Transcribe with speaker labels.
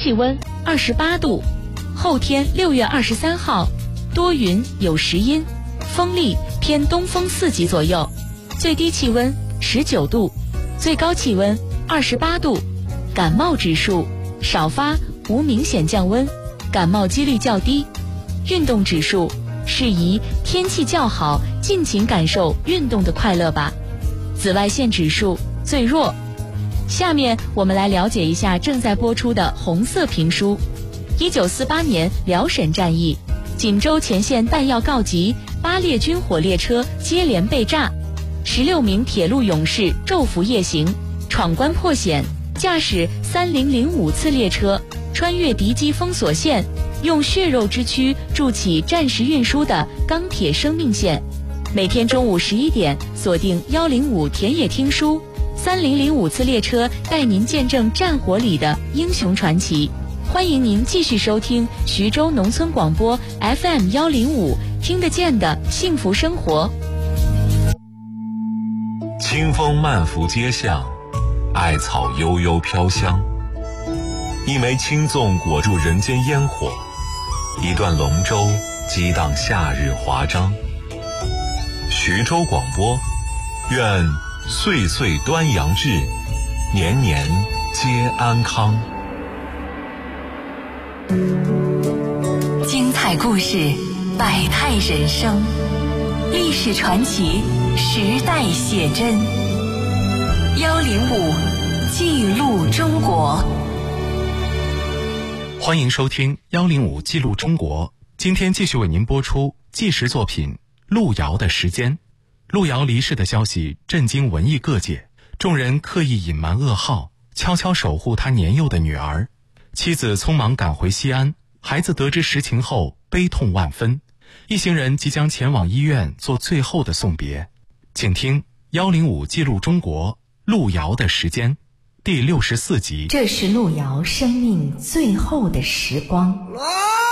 Speaker 1: 气温28度，后天6月23号多云有时阴，风力偏东风4级左右，最低气温19度，最高气温28度。感冒指数少发，无明显降温，感冒几率较低。运动指数适宜天气较好，尽情感受运动的快乐吧。紫外线指数最弱。下面我们来了解一下正在播出的红色评书。1948年辽沈战役，锦州前线弹药告急，8列军火列车接连被炸，16名铁路勇士昼伏夜行，闯关破险，驾驶3005次列车穿越敌机封锁线，用血肉之躯筑起战时运输的钢铁生命线。每天中午11点锁定105田野听书，3005次列车带您见证战火里的英雄传奇。欢迎您继续收听徐州农村广播 FM105，听得见的幸福生活。
Speaker 2: 清风漫拂街巷，艾草悠悠飘香，一枚青粽裹住人间烟火，一段龙舟激荡夏日华章。徐州广播，愿岁岁端阳至，年年皆安康。
Speaker 3: 精彩故事，百态人生，历史传奇，时代写真。105记录中国。
Speaker 4: 欢迎收听105记录中国。今天继续为您播出纪实作品路遥的时间。路遥离世的消息震惊文艺各界，众人刻意隐瞒噩耗，悄悄守护他年幼的女儿。妻子匆忙赶回西安，孩子得知实情后悲痛万分。一行人即将前往医院做最后的送别。请听105记录中国路遥的时间第64集。
Speaker 3: 这是路遥生命最后的时光。